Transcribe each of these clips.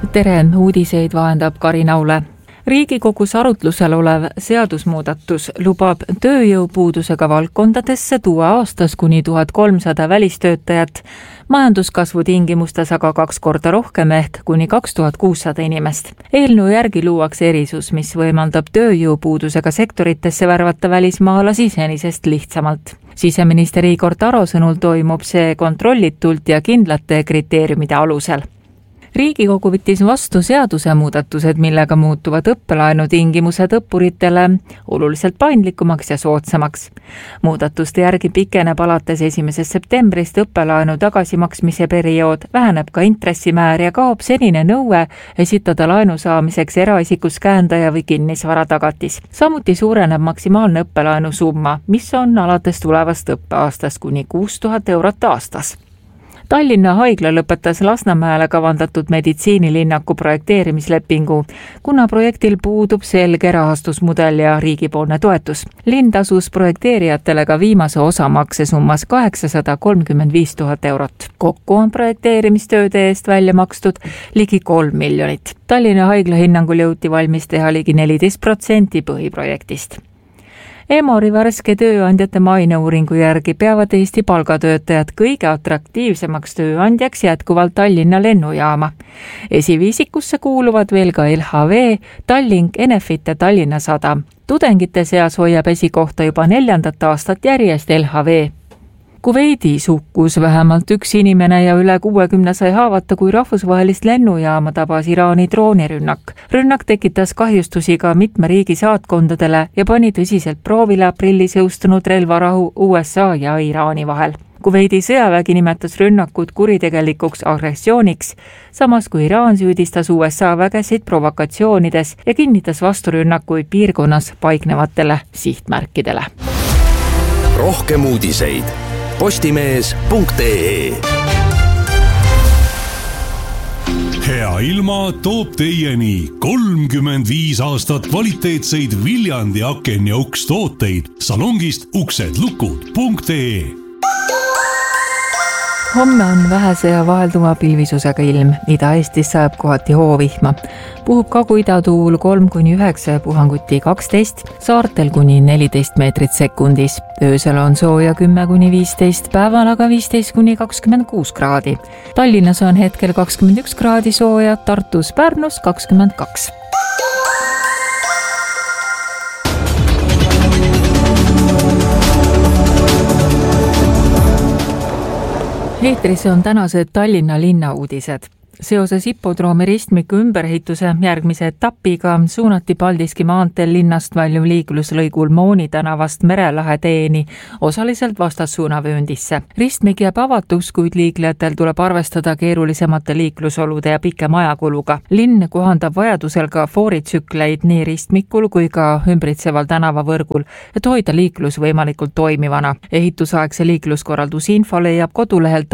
Tere, uudiseid vahendab Karin Aule. Riigikogus arutlusel olev seadusmuudatus lubab tööjõupuudusega valdkondadesse tuua aastas kuni 1300 välistöötajat, majanduskasvu tingimustes aga 2 korda rohkem ehk kuni 2600 inimest. Eelnõu järgi luuakse erisus, mis võimaldab tööjõupuudusega sektoritesse värvata välismaalasi senisest lihtsamalt. Siseminister Igor Taro sõnul toimub see kontrollitult ja kindlate kriteeriumide alusel. Riigikogu võttis vastu seadusemuudatused, millega muutuvad õppelaenu tingimused õppuritele oluliselt paindlikumaks ja soodsamaks. Muudatuste järgi pikeneb alates 1. septembrist õppelaenu tagasimaksmise periood, väheneb ka intressimäär ja kaob senine nõue esitada laenu saamiseks eraisikust käendaja või kinnisvaratagatis. Samuti suureneb maksimaalne õppelaenu summa, mis on alates tulevast õppeaastast kuni 6000 eurot aastas. Tallinna haigla lõpetas Lasnamäele kavandatud meditsiinilinnaku projekteerimislepingu, kuna projektil puudub selge rahastusmudel ja riigipoolne toetus. Linn tasus projekteerijatele ka viimase osamakse summas 835 000 eurot. Kokku on projekteerimistööde eest välja makstud ligi 3 miljonit. Tallinna haigla hinnangul jõuti valmis teha ligi 14% põhiprojektist. Emori värske tööandjate maineuuringu järgi peavad Eesti palgatöötajad kõige atraktiivsemaks tööandjaks jätkuvalt Tallinna lennujaama. Esiviisikusse kuuluvad veel ka LHV, Tallink, Enefit ja Tallinna Sadam. Tudengite seas hoiab esikohta juba 4. aastat järjest LHV. Kuveidis hukkus vähemalt 1 inimene ja üle 60 sai haavata, kui rahvusvahelist lennujaama tabas Iraani droonirünnak. Rünnak tekitas kahjustusi ka mitme riigi saatkondadele ja pani tõsiselt proovile aprillis jõustunud relvarahu USA ja Iraani vahel. Kuveidi sõjavägi nimetas rünnakut kuritegelikuks agressiooniks, samas kui Iraan süüdistas USA vägesid provokatsioonides ja kinnitas vasturünnakuid piirkonnas paiknevatele sihtmärkidele. Rohkem uudiseid postimees.ee. Hea ilma toob teieni 35 aastat kvaliteetseid Viljandi aken- ja ukstooteid salongist uksedlukud.ee. Homme on vähese ja vahelduva pilvisusega ilm. Ida-Eestis sajab kohati hoovihma. Puhub Kagu-Ida tuul 3-9 ja puhanguti 12, saartel kuni 14 meetrit sekundis. Öösel on sooja 10-15, päeval aga 15-26 kraadi. Tallinnas on hetkel 21 kraadi sooja, Tartus, Pärnus 22. Eetris on tänased Tallinna linna uudised. Seoses hipodroomi ristmiku ümberehituse järgmise etapiga suunati Paldiski maanteel linnast väljuv liikluslõigul Mooni tänavast Merelahe teeni osaliselt vastassuunavööndisse. Ristmik jääb avatuks, kuid liiklejatel tuleb arvestada keerulisemate liiklusolude ja pikema ajakuluga. Linn kohandab vajadusel ka fooritsükleid nii ristmikul kui ka ümbritseval tänavavõrgul, et hoida liiklus võimalikult toimivana. Ehitusaegse liikluskorraldusinfo leiab kodulehelt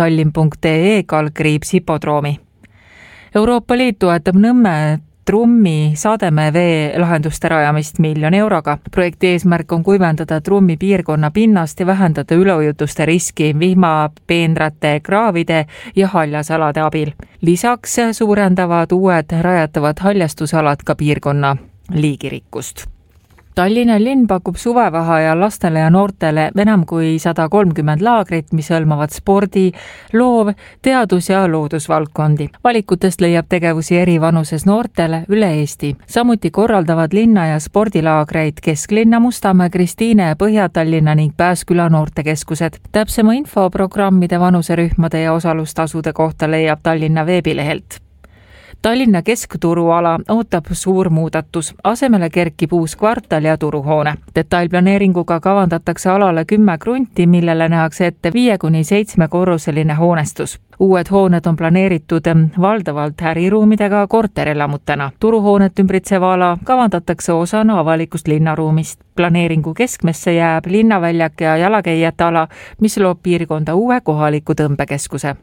tallinn.ee/hipodroomi. Euroopa Liit toetab Nõmme Trummi Sademäe vee lahenduste rajamist 1 miljoni euroga. Projekti eesmärk on kuivendada Trummi piirkonna pinnast ja vähendada üleujutuste riski vihmapeenrate, kraavide ja haljasalade abil. Lisaks suurendavad uued rajatavad haljastusalad ka piirkonna liigirikkust. Tallinna linn pakub suvevaheajal lastele ja noortele enam kui 130 laagrit, mis hõlmavad spordi, loov, teadus- ja loodusvaldkondi. Valikutest leiab tegevusi eri vanuses noortele üle Eesti. Samuti korraldavad linna- ja spordilaagreid Kesklinna, Mustamäe, Kristiine ja Põhja-Tallinna ning Pääsküla noortekeskused. Täpsema info programmide vanuserühmade ja osalustasude kohta leiab Tallinna veebilehelt. Tallinna keskturuala ootab suur muudatus. Asemele kerkib uus kvartal ja turuhoone. Detailplaneeringuga kavandatakse alale 10 krunti, millele nähakse ette 5-7 korruseline hoonestus. Uued hooned on planeeritud valdavalt äriruumidega korterelamutena. Turuhoonet ümbritseva ala kavandatakse osana avalikust linnaruumist. Planeeringu keskmesse jääb linnaväljak ja jalakäijate ala, mis loob piirkonda uue kohaliku tõmbekeskuse.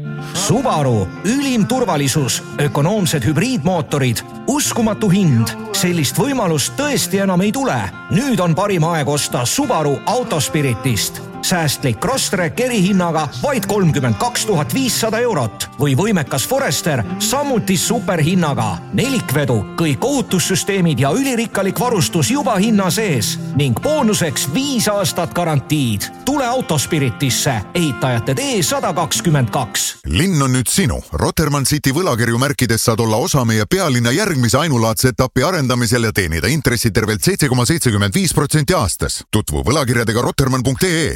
Subaru, ülim turvalisus, ökonoomsed hübriidmootorid, uskumatu hind, sellist võimalust tõesti enam ei tule. Nüüd on parim aeg osta Subaru Autospiritist. Säästlik Crosstrek erihinnaga vaid 32 500 eurot või võimekas Forester samuti superhinnaga. Nelikvedu, kõik ohutussüsteemid ja ülirikkalik varustus juba hinna sees ning boonuseks 5 aastat garantiid. Tule Autospiritisse, ehitajate tee 122. Linn on nüüd sinu. Rotermann City võlakirju märkides saad olla osa meie pealinna järgmise ainulaadse etapi arendamisel ja teenida intressi tervelt 7,75% aastas. Tutvu võlakirjadega rotermann.ee.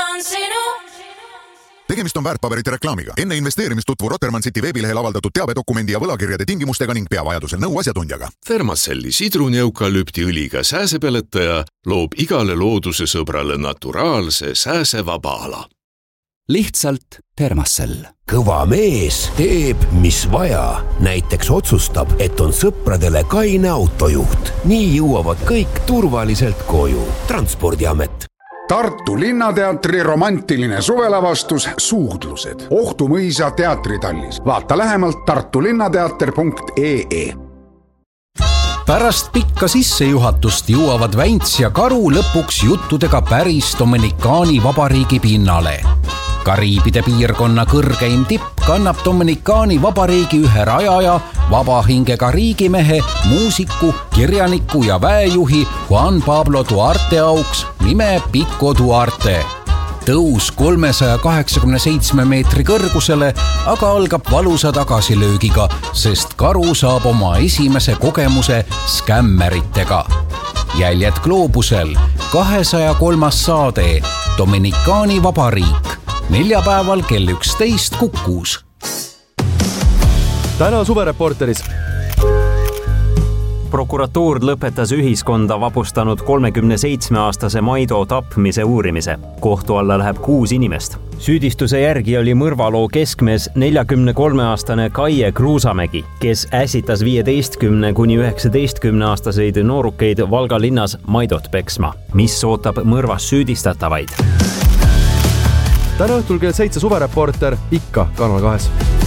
Tegemist on väärtpaberite reklaamiga. Enne investeerimist tutvu Rotermann City veebilehel avaldatud teabedokumendi ja võlakirjade tingimustega ning pea vajadusel nõu asjatundjaga. Fermacelli sidruneukalüptiõliga sääsepeletaja loob igale looduse sõbrale naturaalse sääsevaba ala. Lihtsalt Fermacell. Kõva mees teeb, mis vaja. Näiteks otsustab, et on sõpradele kaine autojuht. Nii jõuavad kõik turvaliselt koju. Transpordiamet. Tartu Linnateatri romantiline suvelavastus Suudlused. Ohtu mõisa teatritallis. Vaata lähemalt tartulinnateater.ee. Pärast pikka sissejuhatust jõuavad Vänts ja Karu lõpuks juttudega päris Dominikaani vabariigi pinnale. Kariibide piirkonna kõrgeim tipp kannab Dominikaani vabariigi ühe rajaja, vabahingega riigimehe, muusiku, kirjaniku ja väejuhi Juan Pablo Duarte auks nime Pico Duarte. Tõus 387 meetri kõrgusele, aga algab valusa tagasilöögiga, sest Karu saab oma esimese kogemuse skämmeritega. Jäljed gloobusel, 203. saade, Dominikaani vabariik. Neljapäeval kell 11 Kukus. Täna suvereporteris. Prokuratuur lõpetas ühiskonda vapustanud 37-aastase Maido tapmise uurimise. Kohtu alla läheb 6 inimest. Süüdistuse järgi oli mõrvaloo keskmees 43-aastane Kaie Kruusamägi, kes ässitas 15–19-aastaseid noorukeid Valga linnas Maidot peksma, mis ootab mõrvas süüdistatavaid. Täna õhtul kell 7 suvereporter ikka Kanal 2.